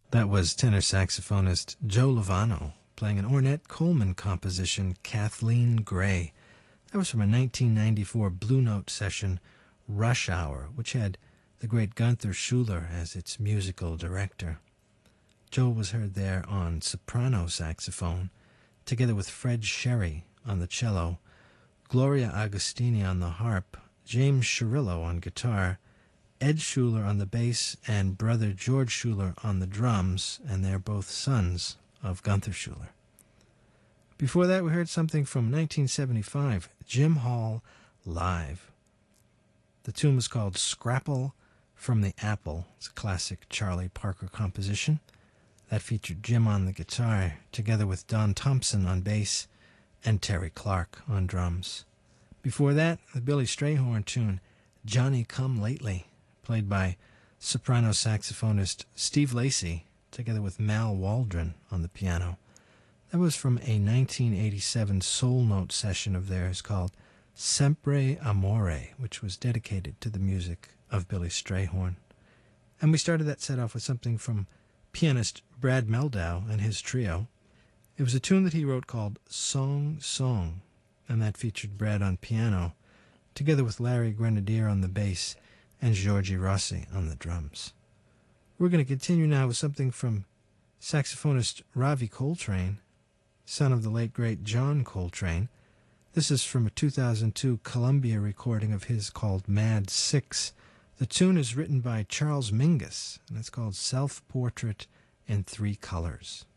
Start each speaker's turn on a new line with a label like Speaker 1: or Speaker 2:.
Speaker 1: That was tenor saxophonist Joe Lovano playing an Ornette Coleman composition, Kathleen Gray. That was from a 1994 Blue Note session, Rush Hour, which had the great Gunther Schuller as its musical director. Joe was heard there on soprano saxophone, together with Fred Sherry on the cello, Gloria Agostini on the harp, James Scirillo on guitar, Ed Schuller on the bass, and brother George Schuller on the drums, and they're both sons of Gunther Schuller. Before that, we heard something from 1975, Jim Hall Live. The tune was called Scrapple from the Apple. It's a classic Charlie Parker composition. That featured Jim on the guitar, together with Don Thompson on bass and Terry Clark on drums. Before that, the Billy Strayhorn tune, Johnny Come Lately, played by soprano saxophonist Steve Lacy, together with Mal Waldron on the piano. That was from a 1987 Soul Note session of theirs called Sempre Amore, which was dedicated to the music of Billy Strayhorn. And we started that set off with something from pianist Brad Meldau and his trio. It was a tune that he wrote called Song Song, and that featured Brad on piano, together with Larry Grenadier on the bass and Giorgi Rossi on the drums. We're going to continue now with something from saxophonist Ravi Coltrane, son of the late great John Coltrane. This is from a 2002 Columbia recording of his called Mad Six. The tune is written by Charles Mingus, and it's called Self-Portrait in Three Colors.